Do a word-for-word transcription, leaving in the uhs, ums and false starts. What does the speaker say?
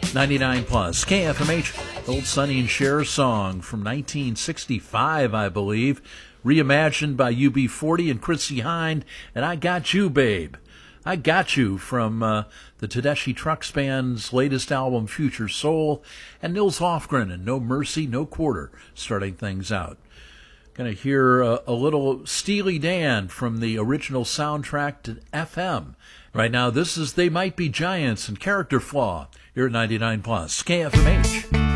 ninety-nine plus K F M H, old Sonny and Cher song from nineteen sixty-five, I believe, reimagined by U B forty and Chrissie Hynde, and I Got You, Babe. I Got You from uh, the Tedeschi Trucks Band's latest album, Future Soul, and Nils Hofgren and No Mercy, No Quarter, starting things out. Going to hear a, a little Steely Dan from the original soundtrack to F M. Right now, this is They Might Be Giants and Character Flaw here at ninety-nine plus K F M H.